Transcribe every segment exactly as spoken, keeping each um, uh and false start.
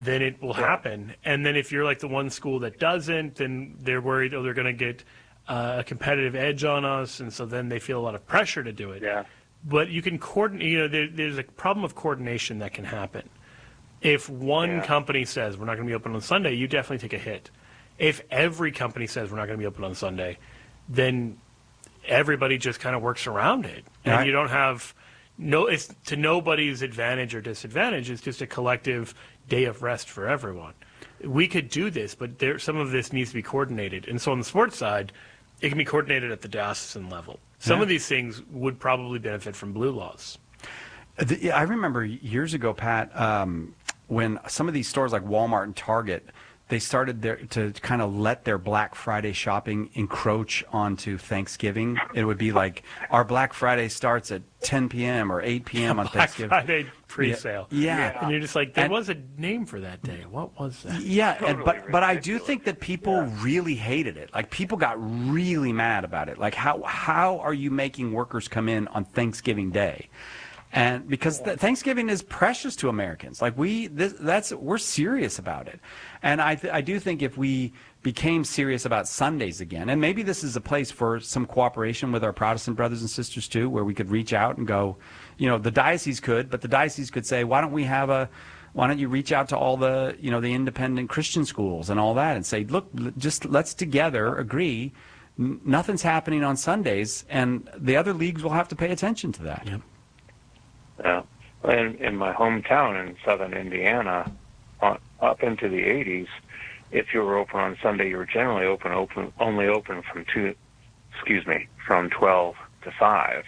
then it will happen. And then if you're like the one school that doesn't, then they're worried, oh, they're going to get uh, a competitive edge on us, and so then they feel a lot of pressure to do it. Yeah. But you can coordinate, you know, there, there's a problem of coordination that can happen. If one Yeah. company says we're not going to be open on Sunday, you definitely take a hit. If every company says we're not going to be open on Sunday, then everybody just kind of works around it. And Right. you don't have, no, it's to nobody's advantage or disadvantage. It's just a collective day of rest for everyone. We could do this, but there, some of this needs to be coordinated. And so on the sports side, it can be coordinated at the diocesan level. Some Yeah. of these things would probably benefit from blue laws. The, yeah, I remember years ago, Pat, um, when some of these stores like Walmart and Target, they started their, to kind of let their Black Friday shopping encroach onto Thanksgiving. It would be like our Black Friday starts at ten p.m. or eight p.m. on Black Thanksgiving. Friday pre-sale. Yeah. Yeah. And you're just like, there And- was a name for that day. What was that? Yeah, and, Totally but but I do ridiculous. think that people really hated it. Like people got really mad about it. Like how how are you making workers come in on Thanksgiving Day? And because th- Thanksgiving is precious to Americans, like we, this, that's we're serious about it, and I, th- I do think if we became serious about Sundays again, and maybe this is a place for some cooperation with our Protestant brothers and sisters too, where we could reach out and go, you know, the diocese could, but the diocese could say, why don't we have a, why don't you reach out to all the, you know, the independent Christian schools and all that, and say, look, l- just let's together agree, n- nothing's happening on Sundays, and the other leagues will have to pay attention to that. Yep. Yeah. In, in my hometown in southern Indiana, on, up into the eighties, if you were open on Sunday, you were generally open, open only open from two, excuse me, from twelve to five.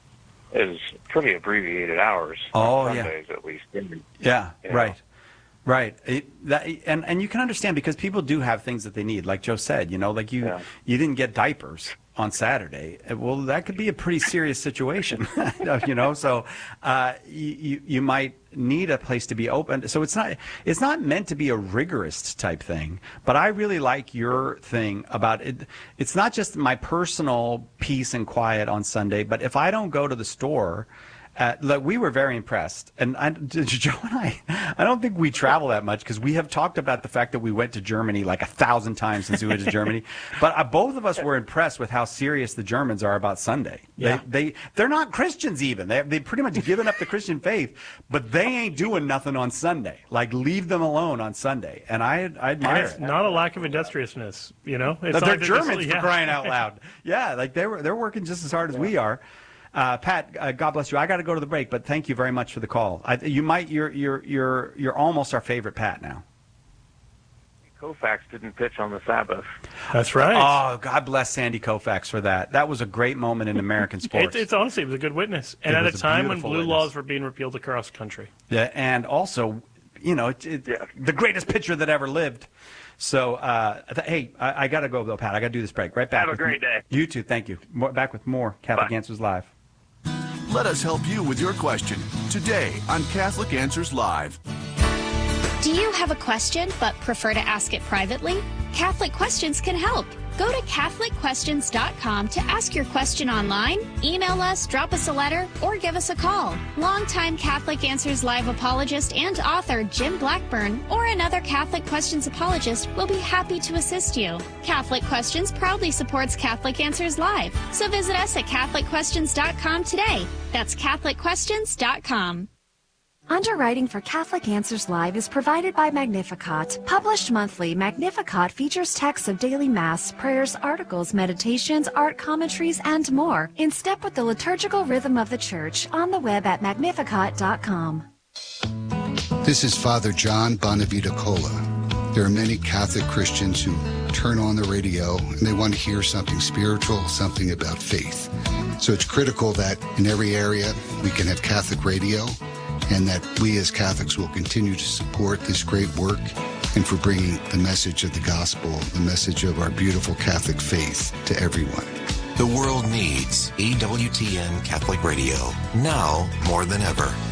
Is pretty abbreviated hours. Oh, on yeah. Sundays at least. Yeah, Yeah. right. Right. It, that, and, and you can understand because people do have things that they need. Like Joe said, you know, like you, Yeah. you didn't get diapers on Saturday. Well, that could be a pretty serious situation, you know, so uh, you, you might need a place to be open. So it's not, it's not meant to be a rigorous type thing, but I really like your thing about it. It's not just my personal peace and quiet on Sunday, but if I don't go to the store, Uh, like we were very impressed, and I, Joe and I, I don't think we travel that much because we have talked about the fact that we went to Germany like a thousand times since we went to Germany. But uh, both of us were impressed with how serious the Germans are about Sunday. Yeah. They, they they're not Christians even. They they pretty much given up the Christian faith, but they ain't doing nothing on Sunday. Like leave them alone on Sunday, and I I And admire it's it. not a lack of industriousness, you know? It's They're not like just- Germans yeah. for crying out loud. Yeah, like they were they're working just as hard as we are. Uh, Pat, uh, God bless you. I got to go to the break, but thank you very much for the call. I, you might you're you're you're you're almost our favorite Pat now. Koufax didn't pitch on the Sabbath. That's right. Oh, God bless Sandy Koufax for that. That was a great moment in American sports. It, it's honestly, it was a good witness. And It at a was a time when beautiful blue witness. laws were being repealed across the country. Yeah, and also, you know, it, it, Yeah. the greatest pitcher that ever lived. So, uh, th- hey, I, I got to go, though, Pat. I got to do this break. Right back. Have a with great mo- day. You too. Thank you. More, back with more Catholic Bye. Answers Live. Let us help you with your question today on Catholic Answers Live. Do you have a question but prefer to ask it privately? Catholic Questions can help. Go to Catholic Questions dot com to ask your question online, email us, drop us a letter, or give us a call. Longtime Catholic Answers Live apologist and author Jim Blackburn or another Catholic Questions apologist will be happy to assist you. Catholic Questions proudly supports Catholic Answers Live, so visit us at Catholic Questions dot com today. That's Catholic Questions dot com. Underwriting for Catholic Answers Live is provided by Magnificat. Published monthly, Magnificat features texts of daily Mass, prayers, articles, meditations, art commentaries, and more, in step with the liturgical rhythm of the Church, on the web at magnificat dot com. This is Father John Bonavita Cola. There are many Catholic Christians who turn on the radio and they want to hear something spiritual, something about faith. So it's critical that in every area we can have Catholic radio, and that we as Catholics will continue to support this great work and for bringing the message of the gospel, the message of our beautiful Catholic faith to everyone. The world needs E W T N Catholic Radio now more than ever.